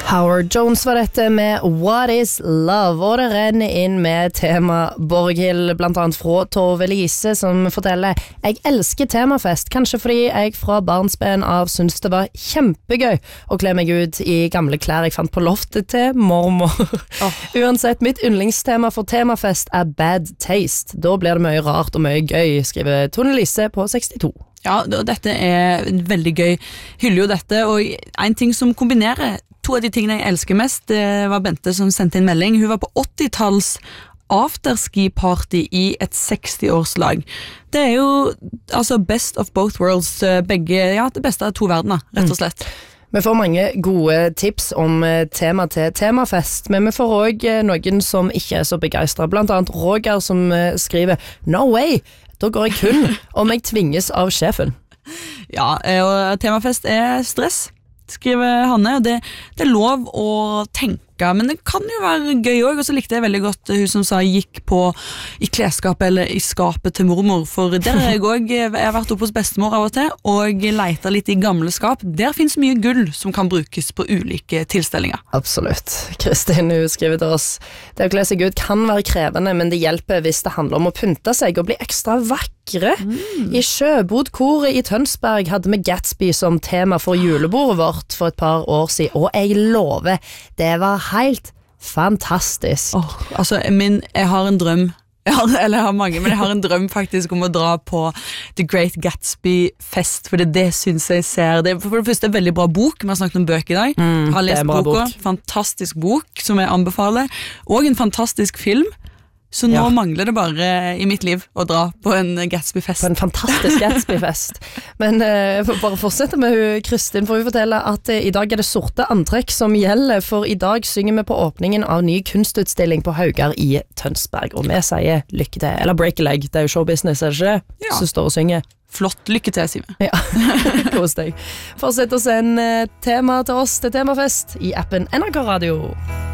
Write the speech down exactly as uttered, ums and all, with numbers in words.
Howard Jones var dette med What is Love, og det renner inn med tema Borghild, blant annet fra Tove Lise, som forteller Jeg elsker temafest, kanskje fordi jeg fra barnsben av synes det var kjempegøy å kle meg ut i gamle klær jeg fant på loftet til mormor. Oh. Uansett, mitt yndlingstema for temafest er bad taste. Da blir det mye rart og mye gøy, skriver Tone Lise på sekstito. Ja, dette er veldig gøy. Hyller jo dette, og en ting som kombinerer to av de tingene jeg elsker mest, det var Bente som sendte inn melding. Hun var på åttitalls afterski-party i et seksti-årslag. Det er jo altså best of both worlds, begge, ja, det beste av to verdener, rett og slett. Mm. Vi får mange gode tips om tema til temafest, men vi får også noen som ikke er så begeistret. Blant annet Roger som skriver No way! Da går jeg kun om jeg tvinges av sjefen. Ja, og temafest er stress, skriver Hanne, og det, det er lov å tenke, men det kan jo være gøy også, og så likte jeg veldig godt hun som sa gikk på i klesskapet eller i skapet til mormor, for der er jeg også, jeg har vært oppe hos bestemor av og til, og leter litt i gamle skap. Der finnes mye gull som kan brukes på ulike tilstelninger. Absolutt. Kristin, hun skriver til oss, det å kle seg ut kan være krevende, men det hjelper hvis det handler om å pynte seg og bli ekstra vakre. Mm. I Sjøbodkoret i Tønsberg hadde vi Gatsby som tema for julebordet vårt for et par år siden, og jeg lover, det var helt fantastisk. Oh, altså, min, jeg har en drøm, jeg har, eller jeg har mange, men jeg har en drøm faktisk om å dra på The Great Gatsby-fest, for det, det synes jeg ser, det er for det første en veldig bra bok, vi har snakket om bøker i dag, mm, har lest boka, bok. Fantastisk bok som jeg anbefaler, og en fantastisk film. Så nå ja. Mangler det bare i mitt liv å dra på en Gatsby-fest. På en fantastisk Gatsby-fest. Men uh, bare fortsette med hun, Kristin, for hun forteller at uh, i dag er det sorte antrekk som gjelder, for i dag synger vi på åpningen av ny kunstutstilling på Haugar i Tønsberg, og vi sier lykke til, eller break a leg, det er jo showbusiness, er det ikke det? Ja. Så står og synger. Flott, lykke til, Simen. Ja, kos deg. Fortsett å sende tema til oss til temafest i appen N R K Radio.